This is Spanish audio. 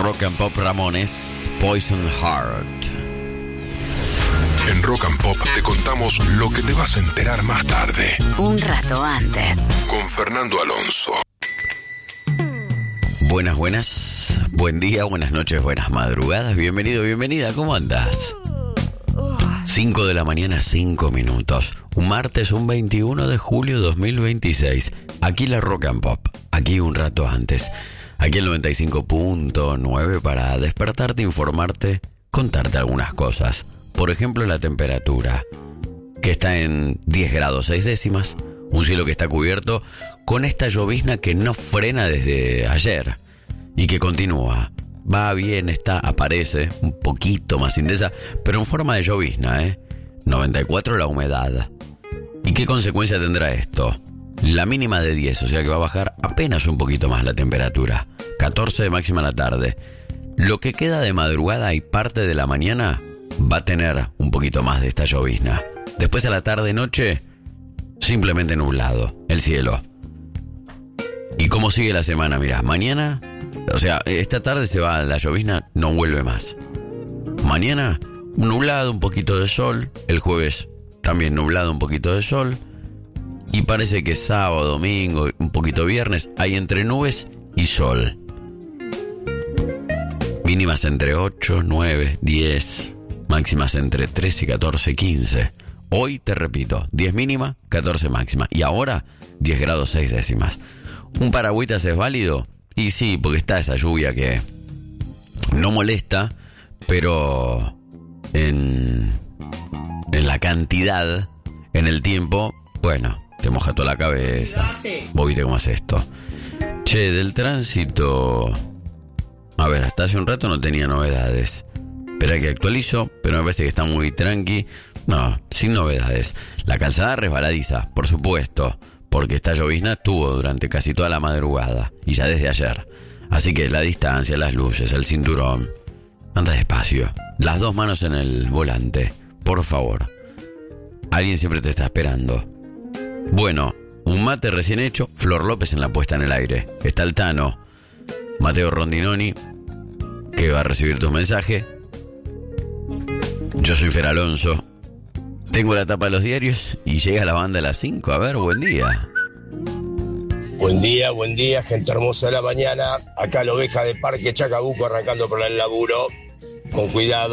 Rock and Pop Ramones, Poison Heart. En Rock and Pop te contamos lo que te vas a enterar más tarde. Un rato antes. Con Fernando Alonso. Buenas, buen día, buenas noches, buenas madrugadas. Bienvenido, bienvenida, ¿cómo andas? 5 de la mañana, 5 minutos. Un martes, un 21 de julio 2026. Aquí la Rock and Pop, aquí un rato antes. Aquí el 95.9 para despertarte, informarte, contarte algunas cosas. Por ejemplo, la temperatura, que está en 10 grados 6 décimas. Un cielo que está cubierto con esta llovizna que no frena desde ayer y que continúa. Va, bien, aparece un poquito más intensa, pero en forma de llovizna, 94 la humedad. ¿Y qué consecuencia tendrá esto? La mínima de 10, o sea que va a bajar apenas un poquito más la temperatura. 14 de máxima a la tarde. Lo que queda de madrugada y parte de la mañana va a tener un poquito más de esta llovizna. Después a la tarde-noche, simplemente nublado el cielo. ¿Y cómo sigue la semana? Mirá, mañana, o sea, esta tarde se va la llovizna, no vuelve más. Mañana, nublado, un poquito de sol. El jueves, también nublado, un poquito de sol. Y parece que sábado, domingo, un poquito viernes, hay entre nubes y sol. Mínimas entre 8, 9, 10. Máximas entre 13, 14, 15. Hoy, te repito, 10 mínima, 14 máxima. Y ahora, 10 grados 6 décimas. ¿Un paragüitas es válido? Y sí, porque está esa lluvia que no molesta, pero en la cantidad, en el tiempo, bueno, te moja toda la cabeza. Vos viste cómo es esto. Che, del tránsito, a ver, hasta hace un rato no tenía novedades. Espera que actualizo, pero me parece que está muy tranqui. No, sin novedades. La calzada resbaladiza, por supuesto, porque esta llovizna estuvo durante casi toda la madrugada y ya desde ayer. Así que la distancia, las luces, el cinturón. Anda despacio. Las dos manos en el volante, por favor. Alguien siempre te está esperando. Bueno, un mate recién hecho. Flor López en la puesta en el aire. Está el Tano. Mateo Rondinoni, que va a recibir tu mensaje. Yo soy Fer Alonso. Tengo la tapa de los diarios y llega la banda a las 5. A ver, buen día. Buen día, gente hermosa de la mañana. Acá la oveja de Parque Chacabuco arrancando por el laburo. Con cuidado.